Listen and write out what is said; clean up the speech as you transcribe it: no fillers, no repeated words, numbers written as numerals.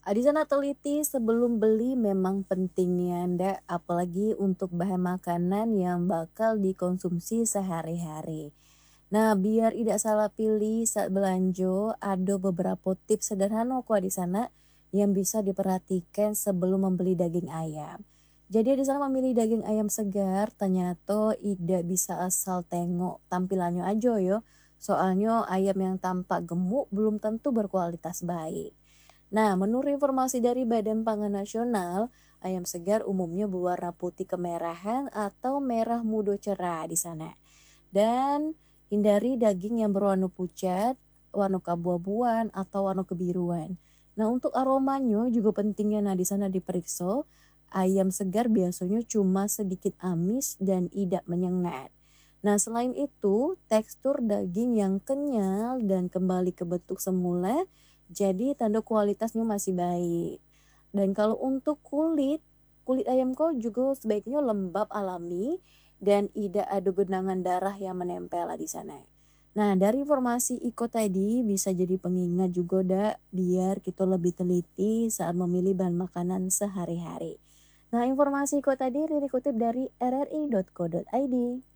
Di sana teliti sebelum beli memang penting ya Ndak, apalagi untuk bahan makanan yang bakal dikonsumsi sehari-hari. Nah, biar tidak salah pilih saat belanja, ada beberapa tips sederhana kok di sana yang bisa diperhatikan sebelum membeli daging ayam. Jadi di sana memilih daging ayam segar ternyata tidak bisa asal tengok tampilannya aja yo. Soalnya ayam yang tampak gemuk belum tentu berkualitas baik. Nah, menurut informasi dari Badan Pangan Nasional, ayam segar umumnya berwarna putih kemerahan atau merah muda cerah di sana. Dan hindari daging yang berwarna pucat, warna keabu-abuan atau warna kebiruan. Nah, untuk aromanya juga pentingnya di sana diperiksa. Ayam segar biasanya cuma sedikit amis dan tidak menyengat. Nah, selain itu, tekstur daging yang kenyal dan kembali ke bentuk semula, jadi tanda kualitasnya masih baik. Dan kalau untuk kulit, kulit ayam kok juga sebaiknya lembab alami dan tidak ada genangan darah yang menempel di sana. Nah, dari informasi Iko tadi bisa jadi pengingat juga biar kita lebih teliti saat memilih bahan makanan sehari-hari. Nah, informasi Iko tadi dikutip dari rri.co.id.